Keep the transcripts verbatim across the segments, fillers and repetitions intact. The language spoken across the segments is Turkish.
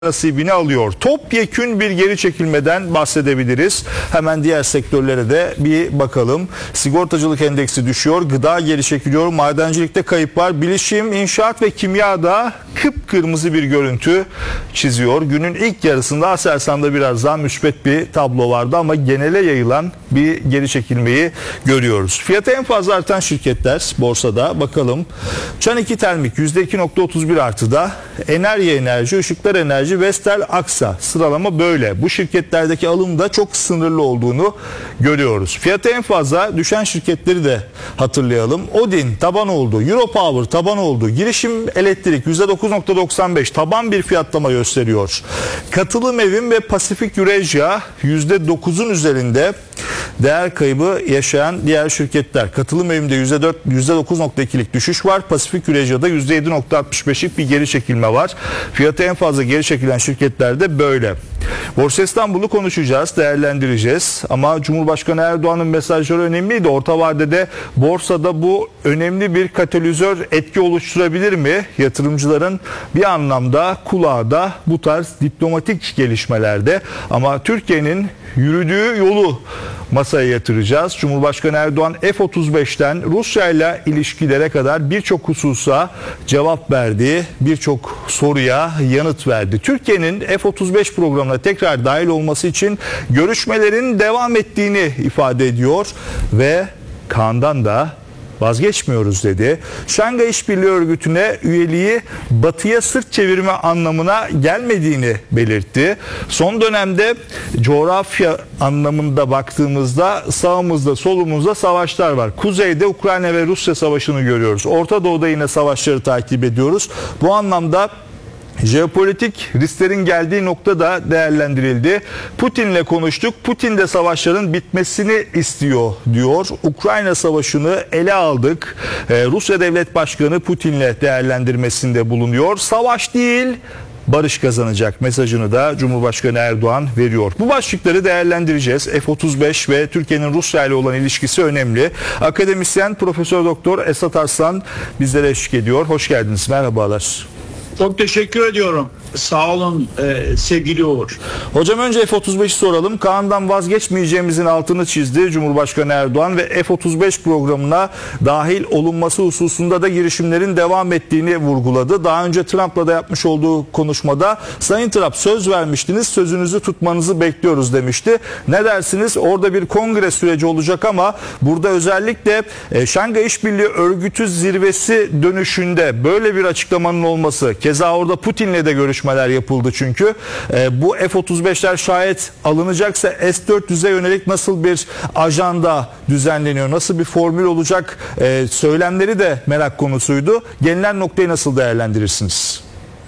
nasibini alıyor. Topyekün bir geri çekilmeden bahsedebiliriz. Hemen diğer sektörlere de bir bakalım. Sigortacılık endeksi düşüyor. Gıda geri çekiliyor. Madencilikte kayıp var. Bilişim, inşaat ve kimyada kıpkırmızı bir görüntü çiziyor. Günün ilk yarısında Aselsan'da biraz daha müspet bir tablo vardı ama genele yayılan bir geri çekilmeyi görüyoruz. Fiyatı en fazla artan şirketler borsada. Bakalım. Çan iki Termik yüzde iki virgül otuz bir artıda. Enerji Enerji, Işıklar Enerji, Vestel, Aksa. Sıralama böyle. Bu şirketlerdeki alımda çok sınırlı olduğunu görüyoruz. Fiyatı en fazla düşen şirketleri de hatırlayalım. Odin taban oldu. Europower taban oldu. Girişim Elektrik yüzde dokuz virgül doksan beş taban bir fiyatlama gösteriyor. Katılım Evim ve Pasifik Eurasia yüzde dokuzun üzerinde değer kaybı yaşayan diğer şirketler. Katılım Evim'de yüzde dört, yüzde dokuz virgül ikilik düşüş var. Pasifik Eurasia'da yüzde yedi virgül altmış beşlik bir geri çekilme var. Fiyatı en fazla geri çekilen şirketler de böyle. Borsa İstanbul'u konuşacağız, değerlendireceğiz. Ama Cumhurbaşkanı Erdoğan'ın mesajları önemliydi. Orta vadede borsada bu önemli bir katalizör etki oluşturabilir mi? Yatırımcıların bir anlamda kulağı da bu tarz diplomatik gelişmelerde. Ama Türkiye'nin yürüdüğü yolu masaya yatıracağız. Cumhurbaşkanı Erdoğan F otuz beşten Rusya ile ilişkilere kadar birçok hususa cevap verdi. Birçok soruya yanıt verdi. Türkiye'nin F otuz beş programına tekrar dahil olması için görüşmelerin devam ettiğini ifade ediyor ve Kaan'dan da vazgeçmiyoruz dedi. Şangay İşbirliği Örgütü'ne üyeliği batıya sırt çevirme anlamına gelmediğini belirtti. Son dönemde coğrafya anlamında baktığımızda sağımızda solumuzda savaşlar var. Kuzeyde Ukrayna ve Rusya savaşını görüyoruz. Orta Doğu'da yine savaşları takip ediyoruz. Bu anlamda jeopolitik risklerin geldiği nokta da değerlendirildi. Putin'le konuştuk. Putin de savaşların bitmesini istiyor diyor. Ukrayna savaşını ele aldık. Ee, Rusya Devlet Başkanı Putin'le değerlendirmesinde bulunuyor. Savaş değil, barış kazanacak mesajını da Cumhurbaşkanı Erdoğan veriyor. Bu başlıkları değerlendireceğiz. F otuz beş ve Türkiye'nin Rusya ile olan ilişkisi önemli. Akademisyen Profesör Doktor Esat Arslan bizlere eşlik ediyor. Hoş geldiniz. Merhabalar. Çok teşekkür ediyorum. Sağ olun e, sevgili Uğur. Hocam önce F otuz beşi soralım. Kaan'dan vazgeçmeyeceğimizin altını çizdi Cumhurbaşkanı Erdoğan ve F otuz beş programına dahil olunması hususunda da girişimlerin devam ettiğini vurguladı. Daha önce Trump'la da yapmış olduğu konuşmada Sayın Trump söz vermiştiniz, sözünüzü tutmanızı bekliyoruz demişti. Ne dersiniz? Orada bir kongre süreci olacak ama burada özellikle e, Şangay İşbirliği Örgütü zirvesi dönüşünde böyle bir açıklamanın olması, keza orada Putin'le de görüşmeler yapıldı çünkü. E, bu F otuz beşler şayet alınacaksa S dört yüze yönelik nasıl bir ajanda düzenleniyor, nasıl bir formül olacak e, söylemleri de merak konusuydu. Gelinen noktayı nasıl değerlendirirsiniz?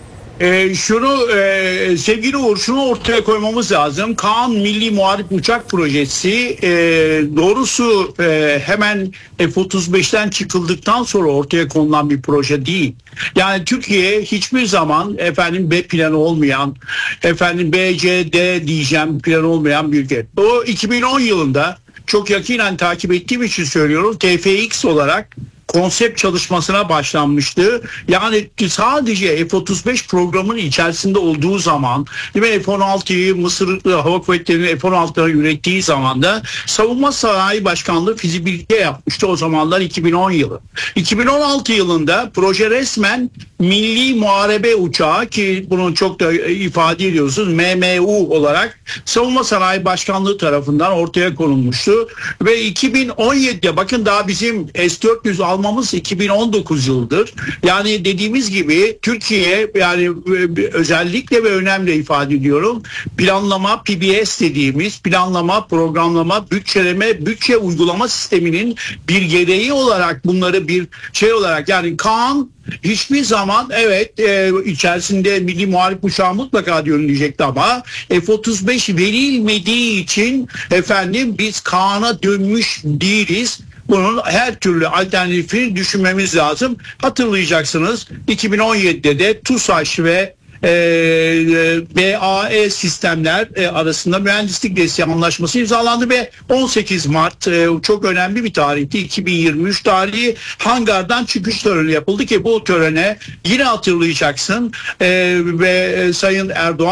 Ee, şunu e, sevgili Uğur, şunu ortaya koymamız lazım. Kaan Milli Muharip Uçak Projesi e, doğrusu e, hemen F otuz beşten çıkıldıktan sonra ortaya konulan bir proje değil. Yani Türkiye hiçbir zaman efendim B planı olmayan, efendim B, C, D diyeceğim planı olmayan bir ülke. O iki bin on yılında çok yakinen takip ettiğim için söylüyorum, T F X olarak konsept çalışmasına başlanmıştı. Yani sadece F otuz beş programının içerisinde olduğu zaman, değil mi, F on altıyı Mısır Hava Kuvvetleri'nin F on altıları ürettiği zaman da Savunma Sanayi Başkanlığı fizibilite yapmıştı o zamanlar iki bin on yılı. iki bin on altı yılında proje resmen Milli Muharebe Uçağı, ki bunu çok da ifade ediyorsunuz, M M U olarak Savunma Sanayi Başkanlığı tarafından ortaya konulmuştu. Ve iki bin on yedide bakın daha bizim S dört yüz almamız iki bin on dokuz yıldır. Yani dediğimiz gibi Türkiye, yani özellikle ve önemli ifade ediyorum, planlama P B S dediğimiz planlama, programlama, bütçeleme, bütçe uygulama sisteminin bir gereği olarak bunları bir şey olarak, yani Kaan hiçbir zaman evet e, içerisinde Milli Muharip Uçağı mutlaka yönlenecekti ama F otuz beş verilmediği için efendim biz Kaan'a dönmüş değiliz. Bunun her türlü alternatifini düşünmemiz lazım. Hatırlayacaksınız iki bin on yedide de TUSAŞ ve e, B A E Sistemler e, arasında mühendislik desteği anlaşması imzalandı ve on sekiz Mart e, çok önemli bir tarihti, iki bin yirmi üç tarihi hangardan çıkış töreni yapıldı ki bu törene yine hatırlayacaksın e, ve e, Sayın Erdoğan